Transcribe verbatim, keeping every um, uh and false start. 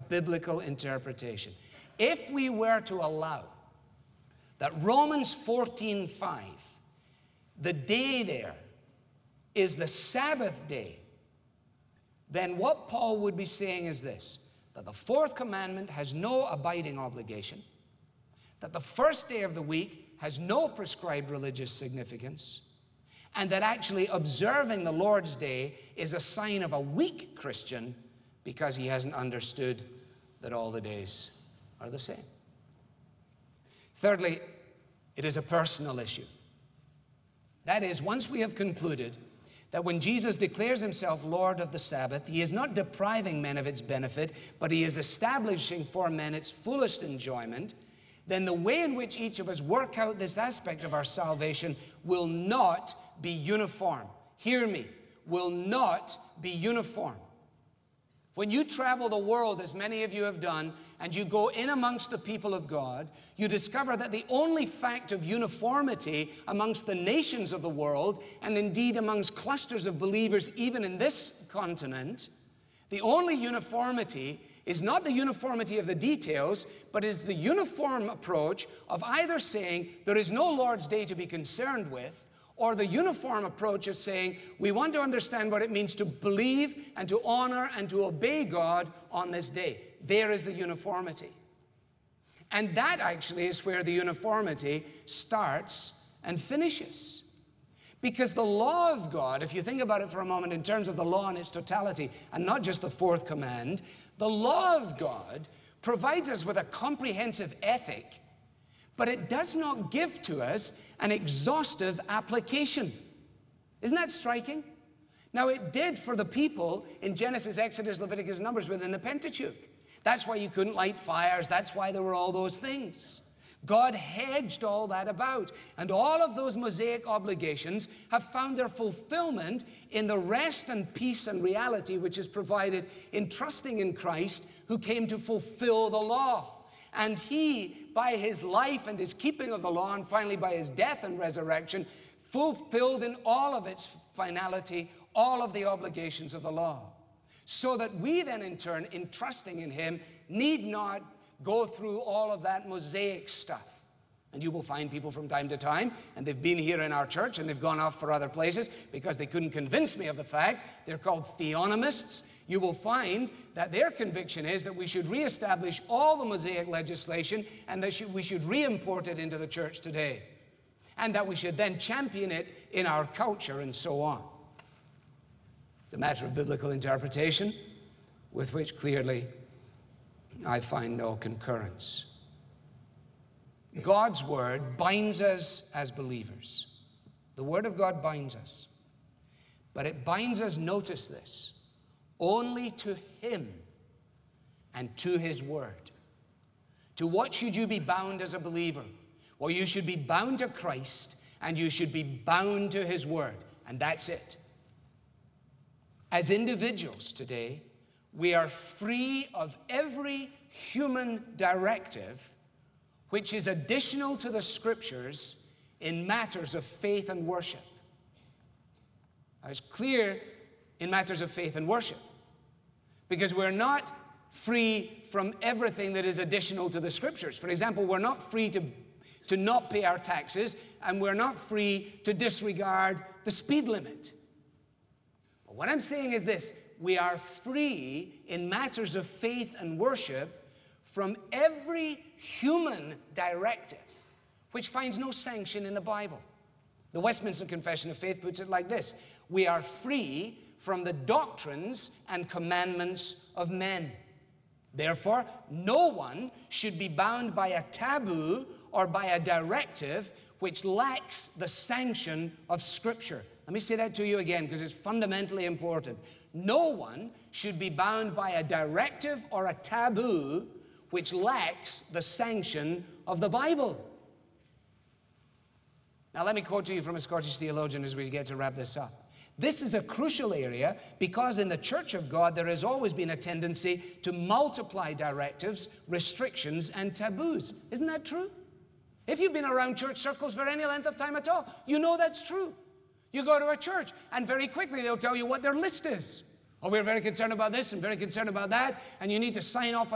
biblical interpretation. If we were to allow that Romans fourteen five, the day there is the Sabbath day, then what Paul would be saying is this, that the fourth commandment has no abiding obligation, that the first day of the week has no prescribed religious significance, and that actually observing the Lord's Day is a sign of a weak Christian because he hasn't understood that all the days are the same. Thirdly, it is a personal issue. That is, once we have concluded that when Jesus declares himself Lord of the Sabbath, he is not depriving men of its benefit, but he is establishing for men its fullest enjoyment, then the way in which each of us work out this aspect of our salvation will not be uniform. Hear me, will not be uniform. When you travel the world, as many of you have done, and you go in amongst the people of God, you discover that the only fact of uniformity amongst the nations of the world, and indeed amongst clusters of believers even in this continent, the only uniformity is not the uniformity of the details, but is the uniform approach of either saying there is no Lord's Day to be concerned with, or the uniform approach of saying we want to understand what it means to believe and to honor and to obey God on this day. There is the uniformity. And that actually is where the uniformity starts and finishes. Because the law of God, if you think about it for a moment in terms of the law in its totality, and not just the fourth command, the law of God provides us with a comprehensive ethic, but it does not give to us an exhaustive application. Isn't that striking? Now, it did for the people in Genesis, Exodus, Leviticus, Numbers within the Pentateuch. That's why you couldn't light fires. That's why there were all those things. God hedged all that about. And all of those Mosaic obligations have found their fulfillment in the rest and peace and reality which is provided in trusting in Christ, who came to fulfill the law. And he, by his life and his keeping of the law, and finally by his death and resurrection, fulfilled in all of its finality all of the obligations of the law. So that we then in turn, in trusting in him, need not go through all of that Mosaic stuff. And you will find people from time to time, and they've been here in our church and they've gone off for other places because they couldn't convince me of the fact. They're called theonomists. You will find that their conviction is that we should reestablish all the Mosaic legislation and that we should re-import it into the church today. And that we should then champion it in our culture and so on. It's a matter of biblical interpretation with which clearly I find no concurrence. God's word binds us as believers. The word of God binds us. But it binds us, notice this, only to him and to his word. To what should you be bound as a believer? Well, you should be bound to Christ and you should be bound to his word. And that's it. As individuals today, we are free of every human directive which is additional to the scriptures in matters of faith and worship. It's clear in matters of faith and worship, because we're not free from everything that is additional to the scriptures. For example, we're not free to, to not pay our taxes, and we're not free to disregard the speed limit. But what I'm saying is this: we are free in matters of faith and worship from every human directive which finds no sanction in the Bible. The Westminster Confession of Faith puts it like this: we are free from the doctrines and commandments of men. Therefore, no one should be bound by a taboo or by a directive which lacks the sanction of Scripture. Let me say that to you again, because it's fundamentally important. No one should be bound by a directive or a taboo which lacks the sanction of the Bible. Now, let me quote to you from a Scottish theologian as we get to wrap this up. This is a crucial area because in the Church of God there has always been a tendency to multiply directives, restrictions, and taboos. Isn't that true? If you've been around church circles for any length of time at all, you know that's true. You go to a church and very quickly they'll tell you what their list is. Oh, we're very concerned about this and very concerned about that, and you need to sign off on